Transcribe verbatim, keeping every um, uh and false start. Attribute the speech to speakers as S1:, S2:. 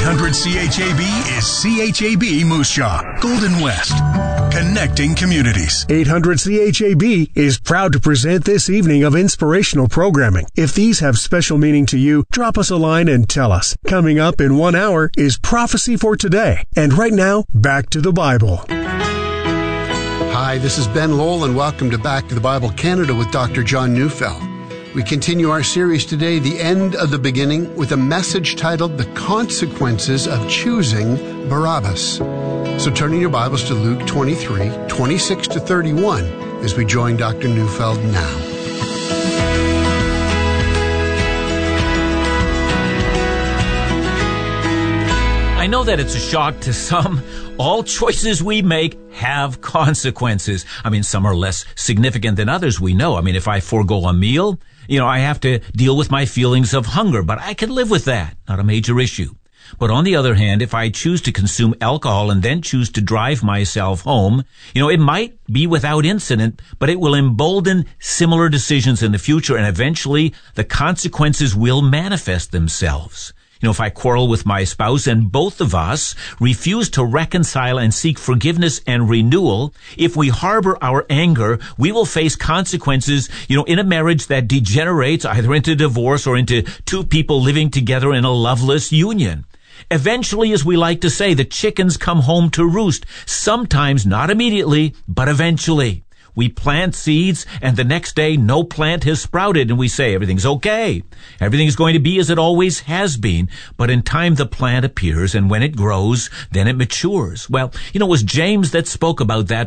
S1: hundred C H A B is C H A B Moose Jaw, Golden West. Connecting communities.
S2: eight hundred C H A B is proud to present this evening of inspirational programming. If these have special meaning to you, drop us a line and tell us. Coming up in one hour is Prophecy for Today. And right now, back to the Bible.
S3: Hi, this is Ben Lowell, and welcome to Back to the Bible Canada with Doctor John Neufeld. We continue our series today, The End of the Beginning, with a message titled The Consequences of Choosing Barabbas. So turning your Bibles to Luke twenty-three, twenty-six to thirty-one, as we join Doctor Neufeld now.
S4: I know that it's a shock to some. All choices we make have consequences. I mean, some are less significant than others, we know. I mean, if I forego a meal, you know, I have to deal with my feelings of hunger, but I can live with that. Not a major issue. But on the other hand, if I choose to consume alcohol and then choose to drive myself home, you know, it might be without incident, but it will embolden similar decisions in the future, and eventually the consequences will manifest themselves. You know, if I quarrel with my spouse and both of us refuse to reconcile and seek forgiveness and renewal, if we harbor our anger, we will face consequences, you know, in a marriage that degenerates either into divorce or into two people living together in a loveless union. Eventually, as we like to say, the chickens come home to roost. Sometimes not immediately, but eventually. We plant seeds, and the next day no plant has sprouted, and we say everything's okay. Everything's going to be as it always has been. But in time the plant appears, and when it grows, then it matures. Well, you know, it was James that spoke about that